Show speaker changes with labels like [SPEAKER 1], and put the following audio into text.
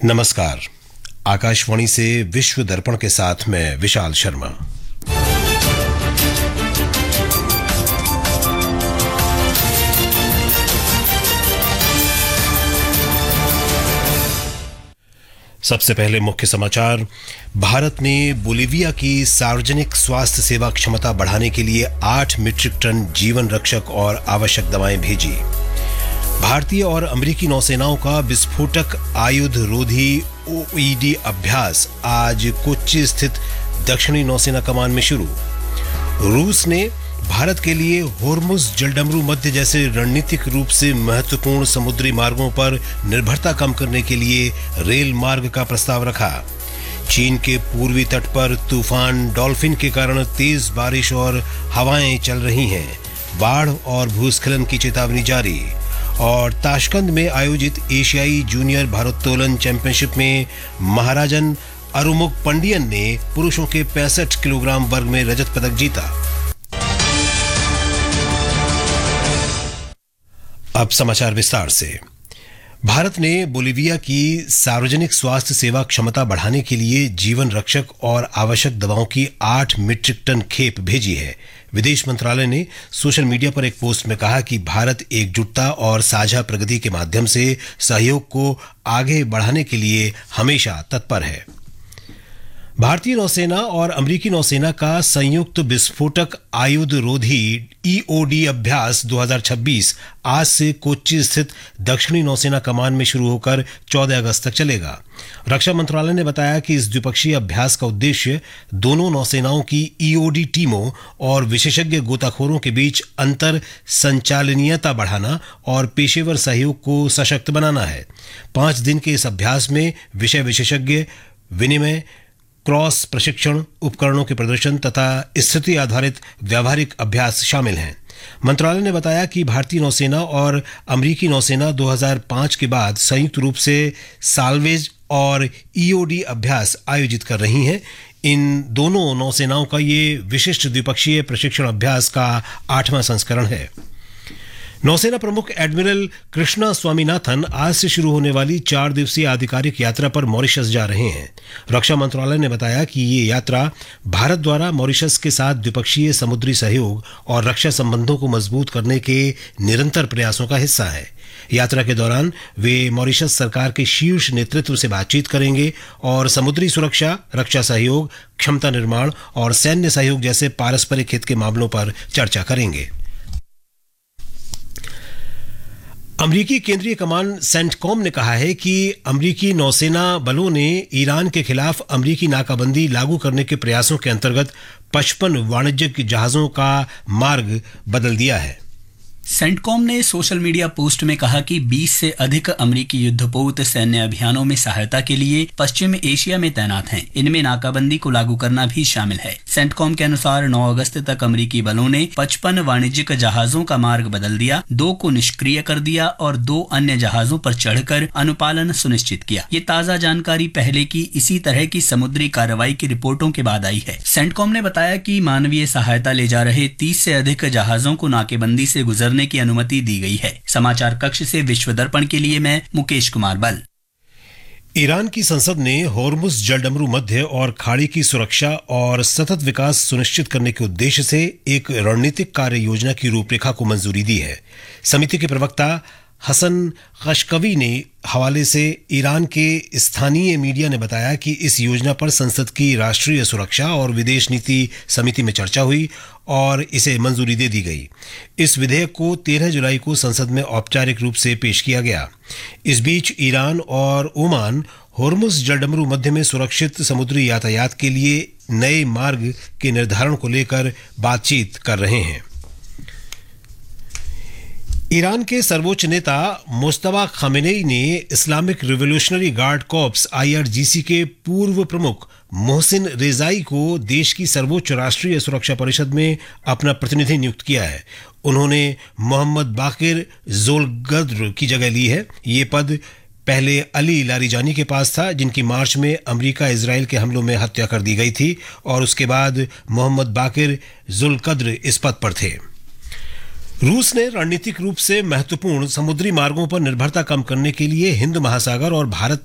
[SPEAKER 1] नमस्कार। आकाशवाणी से विश्व दर्पण के साथ मैं विशाल शर्मा। सबसे पहले मुख्य समाचार। भारत ने बोलिविया की सार्वजनिक स्वास्थ्य सेवा क्षमता बढ़ाने के लिए 8 मीट्रिक टन जीवन रक्षक और आवश्यक दवाएं भेजी। भारतीय और अमेरिकी नौसेनाओं का विस्फोटक आयुध रोधी OED अभ्यास आज कोच्चि स्थित दक्षिणी नौसेना कमान में शुरू। रूस ने भारत के लिए होर्मुज जलडमरू मध्य जैसे रणनीतिक रूप से महत्वपूर्ण समुद्री मार्गों पर निर्भरता कम करने के लिए रेल मार्ग का प्रस्ताव रखा। चीन के पूर्वी तट पर तूफान डॉल्फिन के कारण तेज बारिश और हवाएं चल रही हैं। बाढ़ और भूस्खलन की चेतावनी जारी। और ताशकंद में आयोजित एशियाई जूनियर भारोत्तोलन चैंपियनशिप में महाराजन अरुमुग पंडियन ने पुरुषों के 65 किलोग्राम वर्ग में रजत पदक जीता। अब समाचार विस्तार से। भारत ने बोलिविया की सार्वजनिक स्वास्थ्य सेवा क्षमता बढ़ाने के लिए जीवन रक्षक और आवश्यक दवाओं की 8 मीट्रिक टन खेप भेजी है। विदेश मंत्रालय ने सोशल मीडिया पर एक पोस्ट में कहा कि भारत एकजुटता और साझा प्रगति के माध्यम से सहयोग को आगे बढ़ाने के लिए हमेशा तत्पर है। भारतीय नौसेना और अमेरिकी नौसेना का संयुक्त विस्फोटक आयुध रोधी EOD अभ्यास 2026 आज से कोच्चि स्थित दक्षिणी नौसेना कमान में शुरू होकर 14 अगस्त तक चलेगा। रक्षा मंत्रालय ने बताया कि इस द्विपक्षीय अभ्यास का उद्देश्य दोनों नौसेनाओं की EOD टीमों और विशेषज्ञ गोताखोरों के बीच अंतर संचालनीयता बढ़ाना और पेशेवर सहयोग को सशक्त बनाना है। 5 दिन के इस अभ्यास में विषय विशेषज्ञ विनिमय, क्रॉस प्रशिक्षण, उपकरणों के प्रदर्शन तथा स्थिति आधारित व्यावहारिक अभ्यास शामिल हैं। मंत्रालय ने बताया कि भारतीय नौसेना और अमेरिकी नौसेना 2005 के बाद संयुक्त रूप से साल्वेज और EOD अभ्यास आयोजित कर रही हैं। इन दोनों नौसेनाओं का ये विशिष्ट द्विपक्षीय प्रशिक्षण अभ्यास का 8वां संस्करण है। नौसेना प्रमुख एडमिरल कृष्णा स्वामीनाथन आज से शुरू होने वाली 4 दिवसीय आधिकारिक यात्रा पर मॉरिशस जा रहे हैं। रक्षा मंत्रालय ने बताया कि ये यात्रा भारत द्वारा मॉरिशस के साथ द्विपक्षीय समुद्री सहयोग और रक्षा संबंधों को मजबूत करने के निरंतर प्रयासों का हिस्सा है। यात्रा के दौरान वे मॉरिशस सरकार के शीर्ष नेतृत्व से बातचीत करेंगे और समुद्री सुरक्षा, रक्षा सहयोग, क्षमता निर्माण और सैन्य सहयोग जैसे पारस्परिक हित के मामलों पर चर्चा करेंगे। अमेरिकी केंद्रीय कमान सेंटकॉम ने कहा है कि अमेरिकी नौसेना बलों ने ईरान के खिलाफ अमेरिकी नाकाबंदी लागू करने के प्रयासों के अंतर्गत 55 वाणिज्यिक जहाजों का मार्ग बदल दिया है।
[SPEAKER 2] सेंटकॉम ने सोशल मीडिया पोस्ट में कहा कि 20 से अधिक अमेरिकी युद्धपोत सैन्य अभियानों में सहायता के लिए पश्चिम एशिया में तैनात हैं। इनमें नाकाबंदी को लागू करना भी शामिल है। सेंटकॉम के अनुसार 9 अगस्त तक अमेरिकी बलों ने 55 वाणिज्यिक जहाजों का मार्ग बदल दिया, 2 को निष्क्रिय कर दिया और 2 अन्य जहाजों पर चढ़कर अनुपालन सुनिश्चित किया। ये ताजा जानकारी पहले की इसी तरह की समुद्री कार्रवाई की रिपोर्टों के बाद आई है। सेंटकॉम ने बताया कि मानवीय सहायता ले जा रहे 30 से अधिक जहाजों को नाकेबंदी से गुजरने की अनुमति दी गई है। समाचार कक्ष से विश्व दर्पण के लिए मैं मुकेश कुमार बल।
[SPEAKER 1] ईरान की संसद ने होर्मुज जलडमरू मध्य और खाड़ी की सुरक्षा और सतत विकास सुनिश्चित करने के उद्देश्य से एक रणनीतिक कार्य योजना की रूपरेखा को मंजूरी दी है। समिति के प्रवक्ता हसन खशकवी ने हवाले से ईरान के स्थानीय मीडिया ने बताया कि इस योजना पर संसद की राष्ट्रीय सुरक्षा और विदेश नीति समिति में चर्चा हुई और इसे मंजूरी दे दी गई। इस विधेयक को 13 जुलाई को संसद में औपचारिक रूप से पेश किया गया। इस बीच ईरान और ओमान होर्मुज जलडमरू मध्य में सुरक्षित समुद्री यातायात के लिए नए मार्ग के निर्धारण को लेकर बातचीत कर रहे हैं। ईरान के सर्वोच्च नेता मुस्तफा खामेनेई ने Islamic revolutionary guard corps IRGC के पूर्व प्रमुख मोहसिन रेजाई को देश की सर्वोच्च राष्ट्रीय सुरक्षा परिषद में अपना प्रतिनिधि नियुक्त किया है। उन्होंने मोहम्मद बाकिर जोलगद्र की जगह ली है। ये पद पहले अली लारिजानी के पास था, जिनकी मार्च में अमेरिका इजराइल के हमलों में हत्या कर दी गई थी, और उसके बाद मोहम्मद बाकिर जोलकद्र इस पद पर थे। रूस ने रणनीतिक रूप से महत्वपूर्ण समुद्री मार्गों पर निर्भरता कम करने के लिए हिंद महासागर और भारत